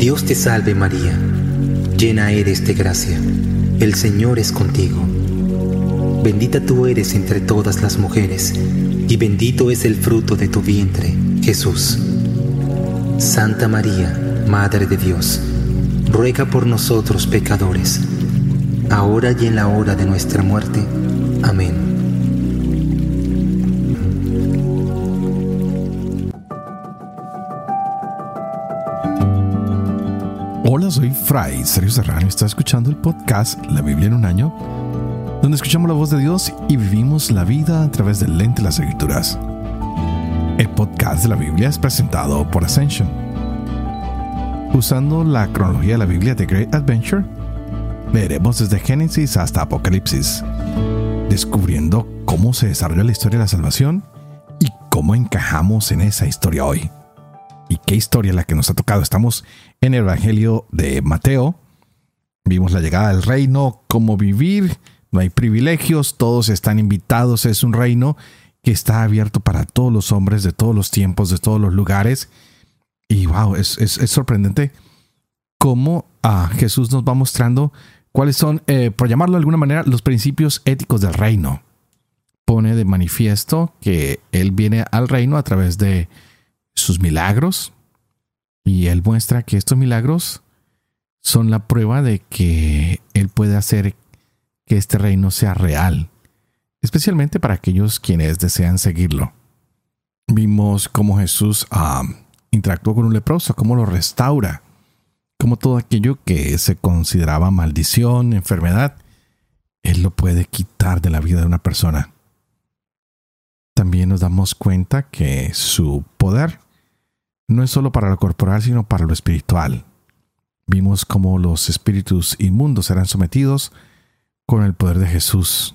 Dios te salve María, llena eres de gracia, el Señor es contigo. Bendita tú eres entre todas las mujeres, y bendito es el fruto de tu vientre, Jesús. Santa María, Madre de Dios, ruega por nosotros pecadores, ahora y en la hora de nuestra muerte. Amén. Hola, soy Fray Sergio Serrano y está escuchando el podcast La Biblia en un año, donde escuchamos la voz de Dios y vivimos la vida a través del lente de las Escrituras. El podcast de la Biblia es presentado por Ascension. Usando la cronología de la Biblia de Great Adventure, leeremos desde Génesis hasta Apocalipsis, descubriendo cómo se desarrolla la historia de la salvación y cómo encajamos en esa historia hoy. ¿Y qué historia es la que nos ha tocado? Estamos en el Evangelio de Mateo. Vimos la llegada del reino, cómo vivir, no hay privilegios, todos están invitados, es un reino que está abierto para todos los hombres de todos los tiempos, de todos los lugares. Y wow, es sorprendente cómo Jesús nos va mostrando cuáles son, por llamarlo de alguna manera, los principios éticos del reino. Pone de manifiesto que Él viene al reino a través de sus milagros, y Él muestra que estos milagros son la prueba de que Él puede hacer que este reino sea real, especialmente para aquellos quienes desean seguirlo. Vimos cómo Jesús interactuó con un leproso, cómo lo restaura, cómo todo aquello que se consideraba maldición, enfermedad, Él lo puede quitar de la vida de una persona. También nos damos cuenta que su poder no es solo para lo corporal, sino para lo espiritual. Vimos cómo los espíritus inmundos serán sometidos con el poder de Jesús.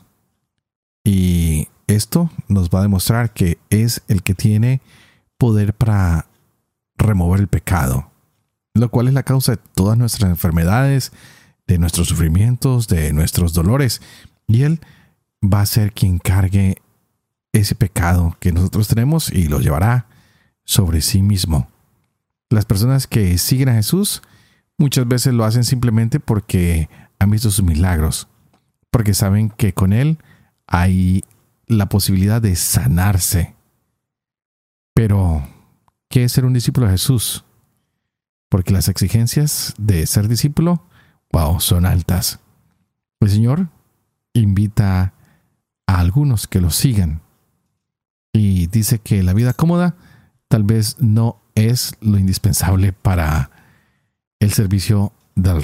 Y esto nos va a demostrar que es el que tiene poder para remover el pecado, lo cual es la causa de todas nuestras enfermedades, de nuestros sufrimientos, de nuestros dolores. Y Él va a ser quien cargue ese pecado que nosotros tenemos y lo llevará sobre sí mismo. Las personas que siguen a Jesús muchas veces lo hacen simplemente porque han visto sus milagros, porque saben que con Él hay la posibilidad de sanarse. Pero, ¿qué es ser un discípulo de Jesús? Porque las exigencias de ser discípulo, son altas. El Señor invita a algunos que lo sigan. Y dice que la vida cómoda tal vez no es lo indispensable para el servicio del